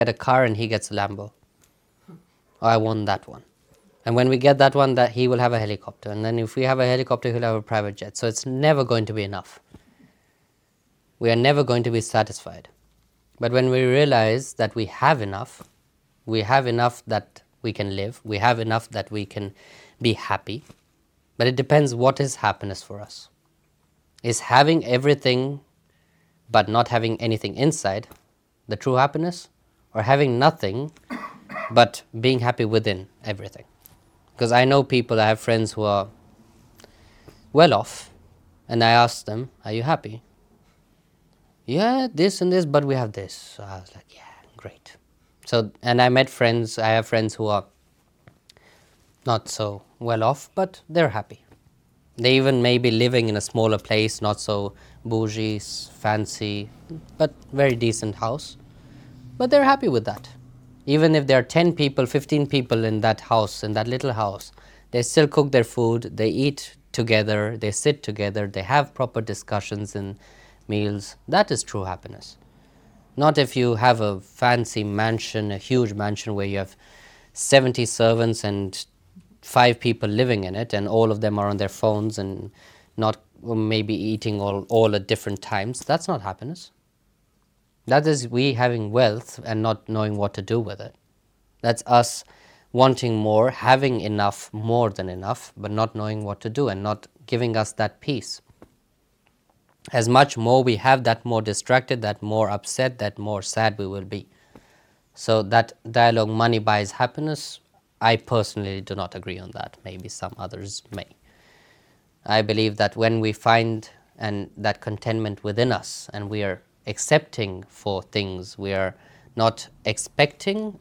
get a car and he gets a Lambo. Oh, I want that one. And when we get that one, that he will have a helicopter. And then if we have a helicopter, he'll have a private jet. So it's never going to be enough. We are never going to be satisfied. But when we realize that we have enough that we can live, we have enough that we can be happy. But it depends what is happiness for us. Is having everything but not having anything inside the true happiness? Or having nothing but being happy within everything? Because I know people, I have friends who are well off, and I ask them, are you happy? Yeah, this and this, but we have this. So I was like, yeah, great. So, and I have friends who are not so well off, but they're happy. They even may be living in a smaller place, not so bougie, fancy, but very decent house. But they're happy with that. Even if there are 10 people, 15 people in that house, in that little house, they still cook their food, they eat together, they sit together, they have proper discussions and meals. That is true happiness. Not if you have a fancy mansion, a huge mansion where you have 70 servants and 5 people living in it, and all of them are on their phones and not maybe eating all at different times. That's not happiness. That is we having wealth and not knowing what to do with it. That's us wanting more, having enough, more than enough, but not knowing what to do and not giving us that peace. As much more we have, that more distracted, that more upset, that more sad we will be. So that dialogue, money buys happiness, I personally do not agree on that. Maybe some others may. I believe that when we find that contentment within us and we are accepting for things, we are not expecting,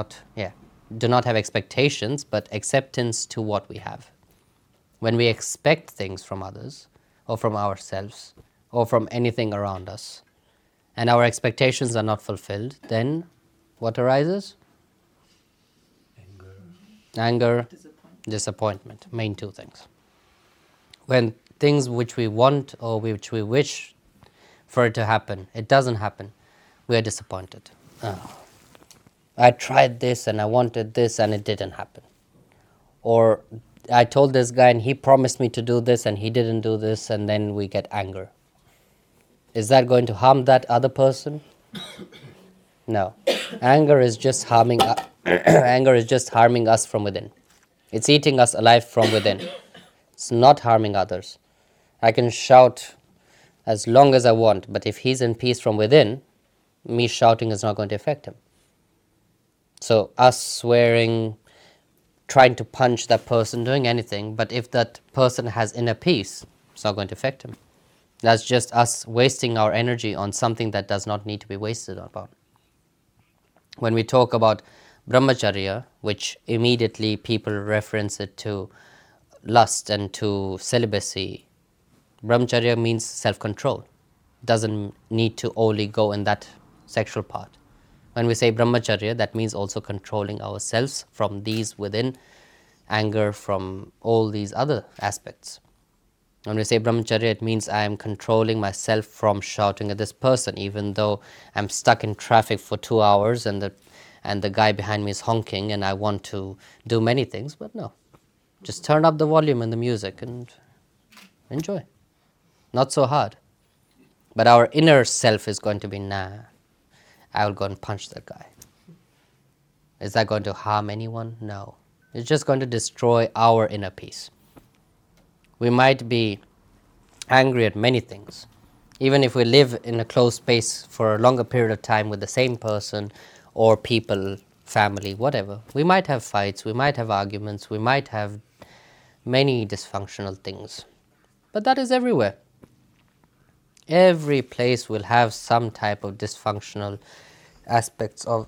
do not have expectations, but acceptance to what we have. When we expect things from others or from ourselves or from anything around us, and our expectations are not fulfilled, then what arises? Anger, disappointment, main 2 things. When things which we want or which we wish for it to happen, it doesn't happen, we are disappointed. Oh, I tried this and I wanted this and it didn't happen. Or I told this guy and he promised me to do this and he didn't do this, and then we get anger. Is that going to harm that other person? No. Anger is just harming us from within. It's eating us alive from within. It's not harming others. I can shout as long as I want, but if he's in peace from within, me shouting is not going to affect him. So us swearing, trying to punch that person, doing anything, but if that person has inner peace, it's not going to affect him. That's just us wasting our energy on something that does not need to be wasted upon. When we talk about brahmacharya, which immediately people reference it to lust and to celibacy, brahmacharya means self-control. Doesn't need to only go in that sexual part. When we say brahmacharya, that means also controlling ourselves from these within, anger, from all these other aspects. When we say brahmacharya, it means I am controlling myself from shouting at this person, even though I'm stuck in traffic for 2 hours and the guy behind me is honking and I want to do many things, but no. Just turn up the volume and the music and enjoy. Not so hard. But our inner self is going to be, nah, I will go and punch that guy. Is that going to harm anyone? No. It's just going to destroy our inner peace. We might be angry at many things. Even if we live in a closed space for a longer period of time with the same person or people, family, whatever, we might have fights, we might have arguments, we might have many dysfunctional things. But that is everywhere. Every place will have some type of dysfunctional aspects of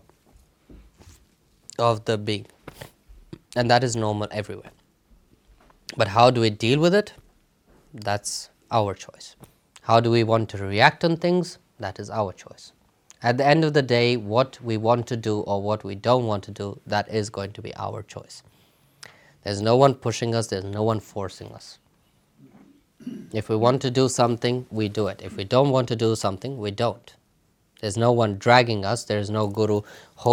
the being. And that is normal everywhere. But how do we deal with it? That's our choice. How do we want to react on things? That is our choice. At the end of the day, what we want to do or what we don't want to do, that is going to be our choice. There's no one pushing us, there's no one forcing us. If we want to do something, we do it. If we don't want to do something, we don't. There's no one dragging us, there's no guru